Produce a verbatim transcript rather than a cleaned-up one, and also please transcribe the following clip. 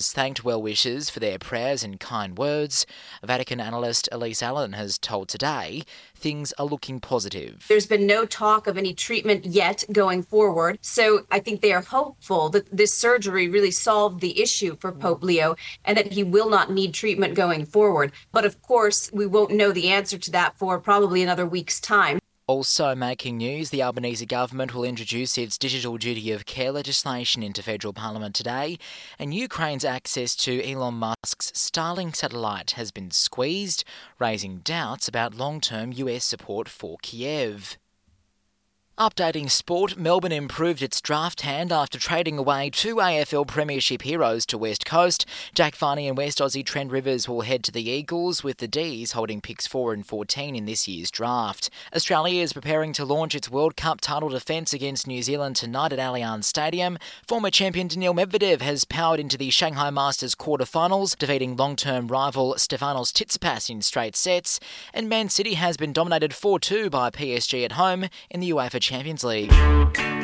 has thanked well-wishers for their prayers and kind words. Vatican analyst Elise Allen has told Today things are looking positive. There's been no talk of any treatment yet going forward, so I think they are hopeful that this surgery really solved the issue for Pope Leo and that he will not need treatment going forward. But of course, we won't know the answer to that for probably another week's time. Also making news, the Albanese government will introduce its digital duty of care legislation into federal parliament today, and Ukraine's access to Elon Musk's Starlink satellite has been squeezed, raising doubts about long-term U S support for Kiev. Updating sport, Melbourne improved its draft hand after trading away two A F L Premiership heroes to West Coast. Jack Varney and West Aussie Trent Rivers will head to the Eagles, with the D's holding picks four and fourteen in this year's draft. Australia is preparing to launch its World Cup title defence against New Zealand tonight at Allianz Stadium. Former champion Daniil Medvedev has powered into the Shanghai Masters quarter-finals, defeating long-term rival Stefanos Tsitsipas in straight sets. And Man City has been dominated four two by P S G at home in the UEFA Champions League.